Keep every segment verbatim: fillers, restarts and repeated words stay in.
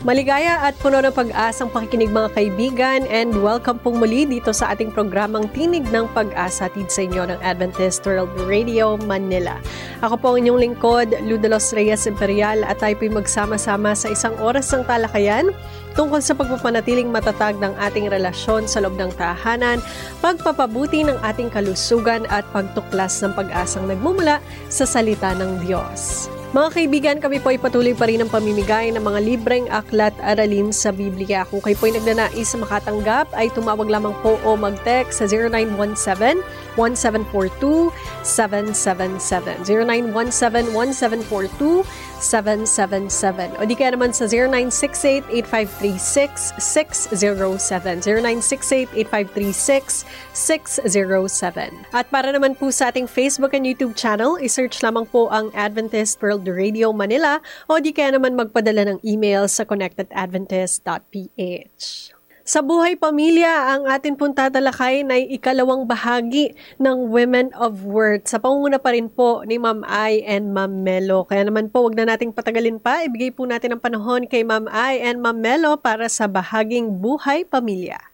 Maligaya at puno ng pag-asang pakikinig mga kaibigan, and welcome pong muli dito sa ating programang Tinig ng Pag-asa, hatid sa inyo ng Adventist World Radio Manila. Ako po ang inyong lingkod, Lou de los Reyes Imperial, at tayo po'y magsama-sama sa isang oras ng talakayan tungkol sa pagpapanatiling matatag ng ating relasyon sa loob ng tahanan, pagpapabuti ng ating kalusugan at pagtuklas ng pag-asang nagmumula sa salita ng Diyos. Mga kaibigan, kami po ay patuloy pa rin ang pamimigay ng mga libreng aklat aralin sa Biblia. Kung kayo po ay nagnanais makatanggap, ay tumawag lamang po o mag-text sa zero nine one seven, one seven four two, seven seven seven. zero nine one seven, one seven four two, seven seven seven. O di kaya naman sa zero nine six eight, eight five three six, six zero seven. zero nine six eight, eight five three six, six zero seven. At para naman po sa ating Facebook and YouTube channel, isearch lamang po ang Adventist World Radio Manila o di kaya naman magpadala ng email sa connect at adventist dot p h. Sa Buhay Pamilya, ang atin pong tatalakayin ay ikalawang bahagi ng Women of Worth. Sa pangunguna pa rin po ni Ma'am Ai and Ma'am Melo. Kaya naman po, wag na nating patagalin pa. Ibigay po natin ang panahon kay Ma'am Ai and Ma'am Melo para sa bahaging Buhay Pamilya.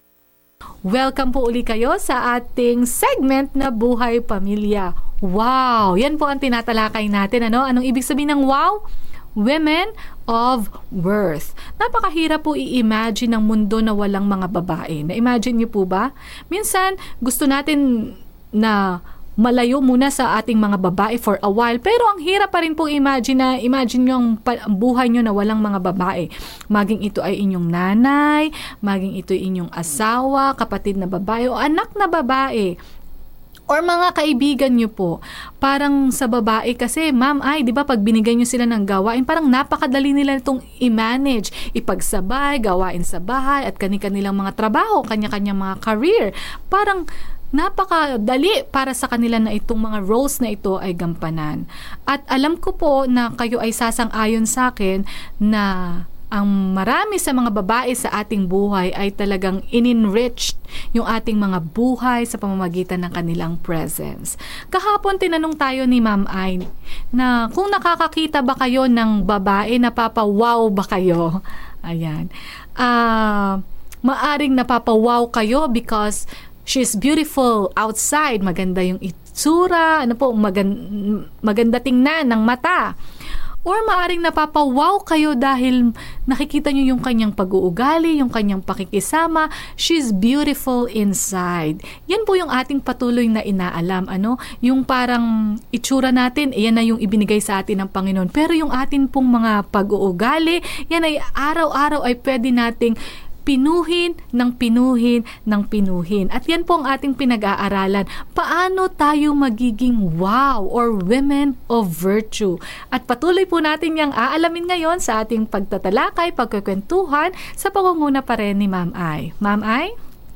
Welcome po uli kayo sa ating segment na Buhay Pamilya. Wow! Yan po ang tinatalakay natin. Ano? Anong ibig sabihin ng wow? Women of Worth. Napakahirap po i-imagine ng mundo na walang mga babae. Na-imagine niyo po ba? Minsan, gusto natin na malayo muna sa ating mga babae for a while. Pero ang hirap pa rin po imagine na imagine nyo ang buhay nyo na walang mga babae. Maging ito ay inyong nanay, maging ito ay inyong asawa, kapatid na babae o anak na babae. Or mga kaibigan nyo po, parang sa babae kasi, ma'am, ay, di ba pag binigay nyo sila ng gawain, parang napakadali nila itong i-manage, ipagsabay, gawain sa bahay, at kani-kanilang mga trabaho, kanya-kanyang mga career. Parang napakadali para sa kanila na itong mga roles na ito ay gampanan. At alam ko po na kayo ay sasang-ayon sa akin na ang marami sa mga babae sa ating buhay ay talagang in-enriched yung ating mga buhay sa pamamagitan ng kanilang presence. Kahapon tinanong tayo ni Ma'am Ai na kung nakakakita ba kayo ng babae, napapawaw ba kayo? Ayan. Uh, maaring napapawaw kayo because she's beautiful outside, maganda yung itsura, ano po, maganda, maganda tingnan ng mata. Or maaring napapawaw kayo dahil nakikita nyo yung kanyang pag-uugali, yung kanyang pakikisama. She's beautiful inside. Yan po yung ating patuloy na inaalam. Ano? Yung parang itsura natin, yan na yung ibinigay sa atin ng Panginoon. Pero yung atin pong mga pag-uugali, yan ay araw-araw ay pwede nating pinuhin ng pinuhin ng pinuhin. At yan po ang ating pinag-aaralan. Paano tayo magiging wow or women of virtue? At patuloy po natin yung aalamin ngayon sa ating pagtatalakay, pagkukwentuhan sa pangunguna pa rin ni Ma'am Ai. Ma'am Ai?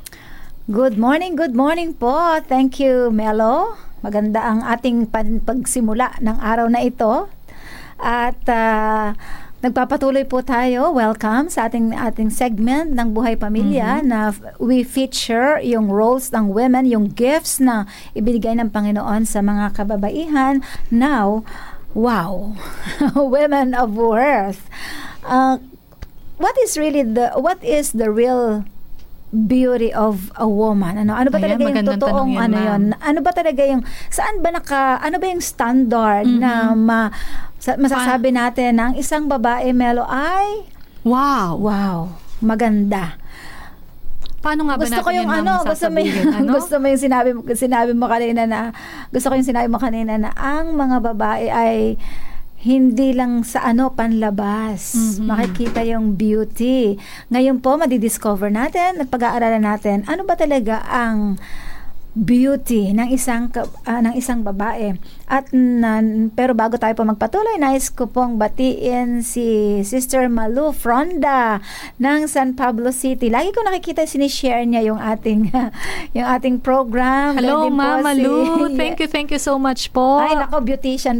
Good morning, good morning po. Thank you, Melo. Maganda ang ating pagsimula ng araw na ito. At uh, nagpapatuloy po tayo. Welcome sa ating ating segment ng Buhay Pamilya, mm-hmm. na we feature yung roles ng women, yung gifts na ibinigay ng Panginoon sa mga kababaihan. Now, wow, women of worth. Uh, what is really the what is the real beauty of a woman? Ano ano ba Ayan, talaga yung totoong yan, ano yon? Ano ba talaga yung saan ba naka ano ba yung standard, mm-hmm. na ma, sa, masasabi natin na ang isang babae, Melo, ay wow, wow, maganda. Paano nga ba gusto natin ko yung yun, ano, gusto mo yung, ano? gusto mo yung sinabi mo sinabi mo kanina na gusto ko yung sinabi mo kanina na ang mga babae ay hindi lang sa ano panlabas, mm-hmm. makikita yung beauty. Ngayon po madidiscover natin at pag-aaralan natin ano ba talaga ang beauty ng isang uh, ng isang babae. At na, pero bago tayo po magpatuloy, nais ko pong batiin si Sister Malu Fronda ng San Pablo City. Lagi ko nakikita sinishare niya yung ating yung ating program. Hello, Ma'am Malu. Si, thank you, thank you so much po. Ay, nako, beautician